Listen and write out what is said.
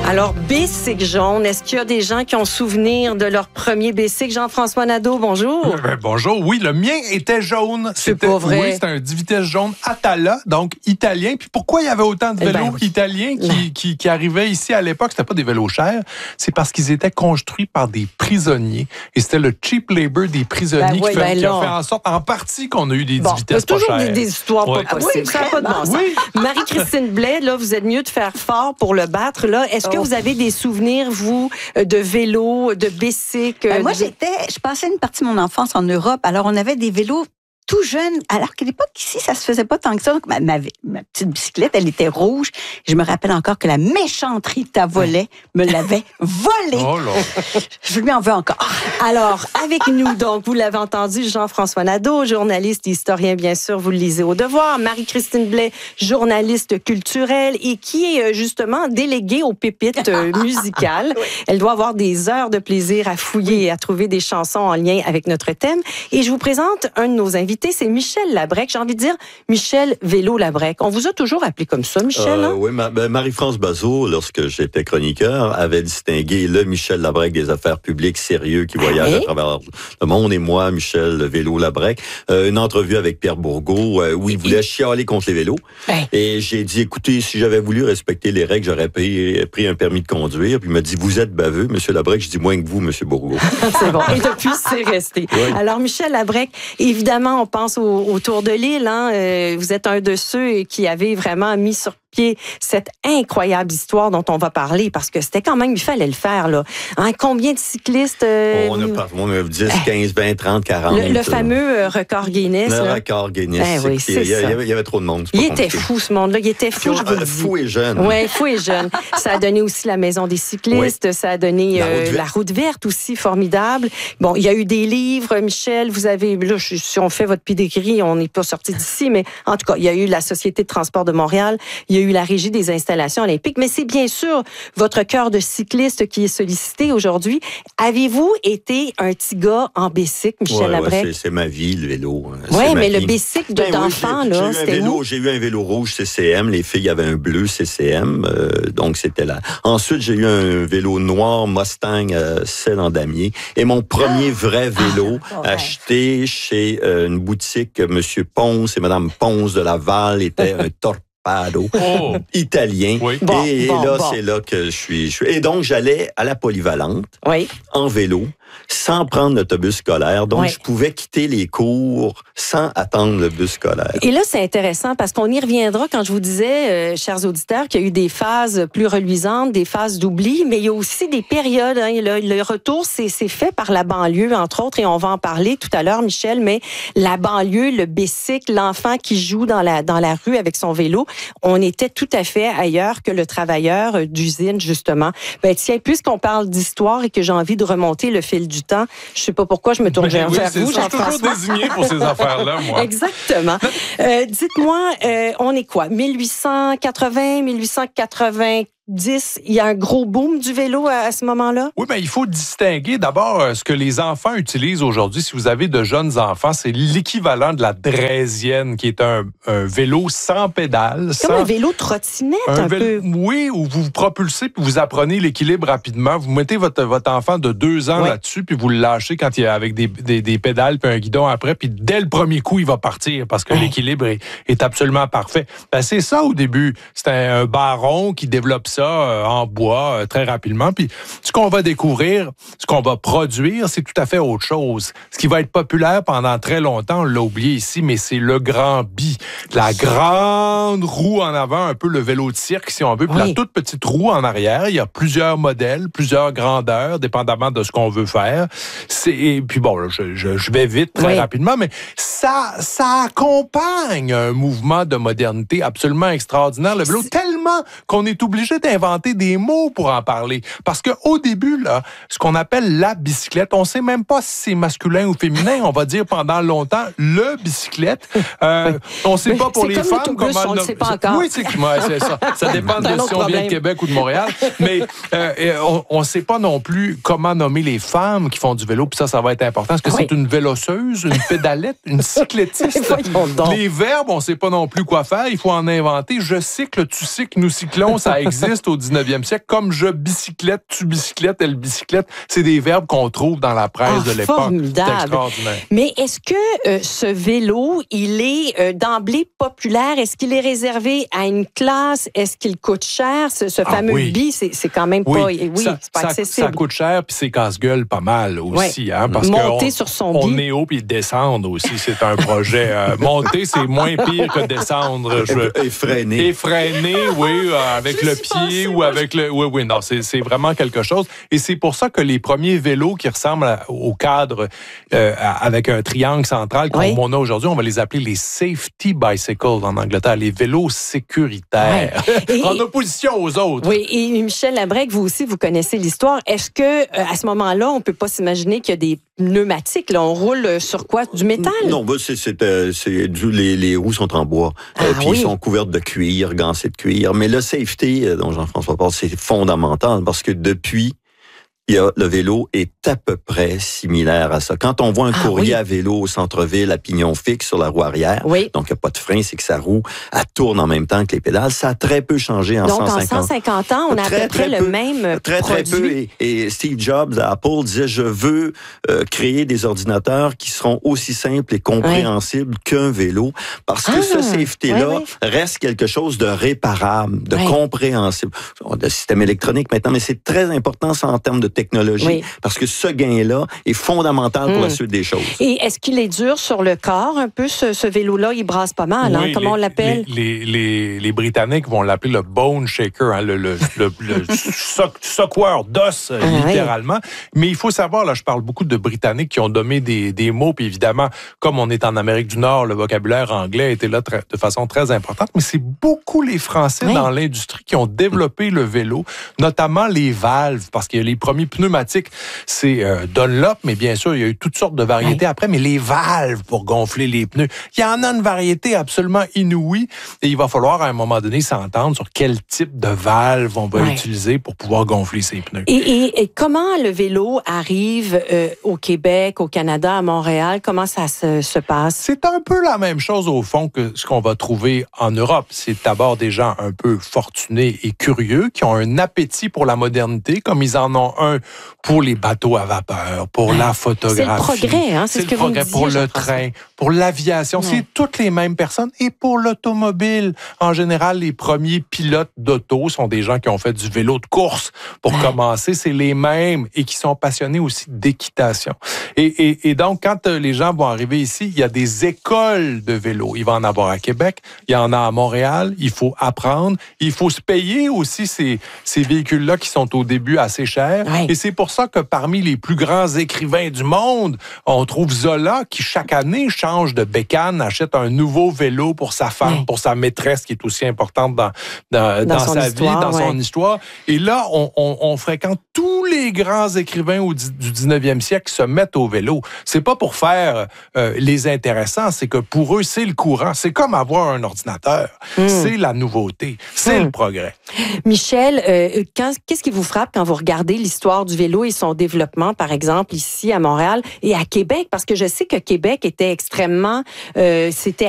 Alors, bicycle jaune, est-ce qu'il y a des gens qui ont souvenir de leur premier bicycle? Jean-François Nadeau, bonjour. Bonjour, oui, le mien était jaune. C'est pas vrai. Oui, c'était un 10 vitesses jaune Atala, donc italien. Puis pourquoi il y avait autant de vélos italiens qui arrivaient ici à l'époque? C'était pas des vélos chers, c'est parce qu'ils étaient construits par des prisonniers. Et c'était le cheap labor des prisonniers qui a fait en sorte, en partie, qu'on a eu des 10 vitesses pas chères. Toujours des histoires pas possibles. Ça n'a pas de bon sens. Marie-Christine Blais, là, vous êtes mieux de faire fort pour le battre. Là. Est-ce que vous avez des souvenirs, vous, de vélo, de bicycle? Moi, je passais une partie de mon enfance en Europe. Alors, on avait des vélos tout jeunes, alors qu'à l'époque, ici, ça se faisait pas tant que ça. Donc, ma petite bicyclette, elle était rouge. Je me rappelle encore que la méchante Rita Volet me l'avait volée. Oh là. Je lui en veux encore. Alors, avec nous, donc, vous l'avez entendu, Jean-François Nadeau, journaliste et historien, bien sûr, vous le lisez au Devoir. Marie-Christine Blais, journaliste culturelle et qui est justement déléguée aux pépites musicales. Oui. Elle doit avoir des heures de plaisir à fouiller et à trouver des chansons en lien avec notre thème. Et je vous présente un de nos invités, c'est Michel Labrec. J'ai envie de dire Michel Vélo Labrec. On vous a toujours appelé comme ça, Michel? Oui, Marie-France Bazot, lorsque j'étais chroniqueur, avait distingué le Michel Labrec des affaires publiques sérieux qui voyage à travers le monde, et moi, Michel Vélo Labrec. Une entrevue avec Pierre Bourgault où il voulait chialer contre les vélos. Et j'ai dit, écoutez, si j'avais voulu respecter les règles, j'aurais pris un permis de conduire. Puis il m'a dit, vous êtes baveux, Monsieur Labrec. Je dis, moins que vous, Monsieur Bourgault. C'est bon. Et depuis, c'est resté. Oui. Alors, Michel Labrec, évidemment, on pense au Tour de l'île. Hein? Vous êtes un de ceux qui avait vraiment mis sur pied cette incroyable histoire dont on va parler, parce que c'était quand même, il fallait le faire. Là. Hein? Combien de cyclistes? On a 10, 15, 20, 30, 40. Le fameux record Guinness. Le record Guinness. Oui, il y avait trop de monde. Il était fou, ce monde-là. Il était fou, je vous le dis. Fou et jeune. Oui, fou et jeune. Ça a donné aussi la Maison des cyclistes. Oui. Ça a donné la route verte aussi, formidable. Bon, il y a eu des livres, Michel. Vous avez, là, si on fait votre pédigree, on n'est pas sorti d'ici, mais en tout cas, il y a eu la Société de transport de Montréal. Il y a eu la Régie des installations olympiques. Mais c'est bien sûr votre cœur de cycliste qui est sollicité aujourd'hui. Avez-vous été un petit gars en bicycle, Michel Labrec? C'est ma vie, le vélo. Oui, mais le bicycle d'enfant, là, c'était où? J'ai eu un vélo rouge CCM. Les filles avaient un bleu CCM. Donc, c'était là. Ensuite, j'ai eu un vélo noir Mustang selle en damier. Et mon premier vrai vélo acheté chez une boutique, Monsieur Ponce et Madame Ponce de Laval, était un Torpedo italien. Oui. C'est là que je suis. Et donc, j'allais à la polyvalente en vélo, sans prendre l'autobus scolaire. Donc, je pouvais quitter les cours sans attendre le bus scolaire. Et là, c'est intéressant parce qu'on y reviendra quand je vous disais, chers auditeurs, qu'il y a eu des phases plus reluisantes, des phases d'oubli, mais il y a aussi des périodes. Hein, le retour, c'est fait par la banlieue, entre autres, et on va en parler tout à l'heure, Michel, mais la banlieue, le bicycle, l'enfant qui joue dans la rue avec son vélo, on était tout à fait ailleurs que le travailleur d'usine, justement. Ben, tiens, puisqu'on parle d'histoire et que j'ai envie de remonter le fil du temps. Je ne sais pas pourquoi je me tourne vers vous, Jean-François. Je suis toujours désigné pour ces affaires-là, moi. Exactement. Dites-moi, on est quoi? 1880, 1890? Il y a un gros boom du vélo à ce moment-là? Oui, mais il faut distinguer d'abord ce que les enfants utilisent aujourd'hui. Si vous avez de jeunes enfants, c'est l'équivalent de la draisienne, qui est un vélo sans pédale. Comme un vélo trottinette, un peu. Oui, où vous vous propulsez puis vous apprenez l'équilibre rapidement. Vous mettez votre enfant de 2 ans là-dessus, puis vous le lâchez quand il est avec des pédales puis un guidon après, puis dès le premier coup, il va partir parce que l'équilibre est absolument parfait. Ben, c'est ça au début. C'était un baron qui développe ça en bois très rapidement. Puis ce qu'on va découvrir, ce qu'on va produire, c'est tout à fait autre chose. Ce qui va être populaire pendant très longtemps, on l'a oublié ici, mais c'est le grand bi. La grande roue en avant, un peu le vélo de cirque, si on veut, puis la toute petite roue en arrière. Il y a plusieurs modèles, plusieurs grandeurs, dépendamment de ce qu'on veut faire. Et puis bon, là, je vais vite, très rapidement, mais ça accompagne un mouvement de modernité absolument extraordinaire. Le vélo, tellement qu'on est obligé d'inventer des mots pour en parler. Parce qu'au début, là, ce qu'on appelle la bicyclette, on ne sait même pas si c'est masculin ou féminin. On va dire pendant longtemps le bicyclette. On ne sait pas pour les femmes comment... On ne sait pas encore. Oui, c'est ça. Ça dépend de si on vient de Québec ou de Montréal. Mais on ne sait pas non plus comment nommer les femmes qui font du vélo. Puis ça va être important. Est-ce que c'est une véloceuse, une pédalette, une cyclettiste? Les verbes, on ne sait pas non plus quoi faire. Il faut en inventer. Je cycle, tu cycles, nous cyclons, ça existe. existe au 19e siècle, comme je bicyclette, tu bicyclettes, elle bicyclette. C'est des verbes qu'on trouve dans la presse de l'époque. Formidable. C'est extraordinaire. Mais est-ce que ce vélo, il est d'emblée populaire? Est-ce qu'il est réservé à une classe? Est-ce qu'il coûte cher? Ce fameux bi, c'est quand même pas... Oui, c'est pas accessible. Ça coûte cher, puis c'est casse-gueule pas mal aussi. Hein, parce monter sur son bi. On est haut, puis descendre aussi, c'est un projet. Monter, c'est moins pire que descendre. Freiner, oui, avec le pied ou avec le... Oui, non, c'est vraiment quelque chose. Et c'est pour ça que les premiers vélos qui ressemblent au cadre avec un triangle central comme on a aujourd'hui, on va les appeler les safety bicycles en Angleterre, les vélos sécuritaires, en opposition aux autres. Oui, et Michel Labrec, vous aussi, vous connaissez l'histoire. Est-ce que à ce moment-là, on peut pas s'imaginer qu'il y a des pneumatiques, là, on roule sur quoi? Du métal? Non, les roues sont en bois. Puis ils sont couvertes de cuir, gancées de cuir. Mais le safety, dont Jean-François parle, c'est fondamental parce que depuis, le vélo est à peu près similaire à ça. Quand on voit un courrier à vélo au centre-ville à pignon fixe sur la roue arrière, donc il n'y a pas de frein, c'est que sa roue, elle tourne en même temps que les pédales. Ça a très peu changé en 150 ans. Donc en 150 ans, on a à peu près le même produit. Très peu. Et Steve Jobs d'Apple disait, je veux créer des ordinateurs qui seront aussi simples et compréhensibles qu'un vélo. Parce que ce safety-là reste quelque chose de réparable, de compréhensible. On a des systèmes électroniques maintenant, mais c'est très important ça en termes de technologie, parce que ce gain-là est fondamental pour la suite des choses. Et est-ce qu'il est dur sur le corps, un peu, ce vélo-là? Il brasse pas mal, comment on l'appelle? Les Britanniques vont l'appeler le bone shaker, hein, le secoueur d'os, littéralement. Mais il faut savoir, là, je parle beaucoup de Britanniques qui ont nommé des mots, puis évidemment, comme on est en Amérique du Nord, le vocabulaire anglais était là de façon très importante, mais c'est beaucoup les Français dans l'industrie qui ont développé le vélo, notamment les valves, parce qu'il y a les premiers pneumatiques, c'est Dunlop, mais bien sûr, il y a eu toutes sortes de variétés après, mais les valves pour gonfler les pneus, il y en a une variété absolument inouïe et il va falloir à un moment donné s'entendre sur quel type de valve on va utiliser pour pouvoir gonfler ses pneus. Et comment le vélo arrive au Québec, au Canada, à Montréal? Comment ça se passe? C'est un peu la même chose au fond que ce qu'on va trouver en Europe. C'est d'abord des gens un peu fortunés et curieux qui ont un appétit pour la modernité, comme ils en ont un pour les bateaux à vapeur, pour la photographie. C'est le progrès, hein? C'est ce que vous me disiez, pour le train, pour l'aviation. C'est toutes les mêmes personnes. Et pour l'automobile, en général, les premiers pilotes d'auto sont des gens qui ont fait du vélo de course. Pour commencer, c'est les mêmes et qui sont passionnés aussi d'équitation. Et donc, quand les gens vont arriver ici, il y a des écoles de vélo. Il va en avoir à Québec, il y en a à Montréal. Il faut apprendre. Il faut se payer aussi ces véhicules-là qui sont au début assez chers. Et c'est pour ça que parmi les plus grands écrivains du monde, on trouve Zola qui, chaque année, change de bécane, achète un nouveau vélo pour sa femme, pour sa maîtresse, qui est aussi importante dans sa vie, dans son histoire. Et là, on fréquente tous les grands écrivains du 19e siècle qui se mettent au vélo. C'est pas pour faire les intéressants, c'est que pour eux, c'est le courant. C'est comme avoir un ordinateur. C'est la nouveauté. C'est le progrès. Michel, qu'est-ce qui vous frappe quand vous regardez l'histoire du vélo et son développement, par exemple, ici à Montréal et à Québec? Parce que je sais que Québec était extrêmement... c'était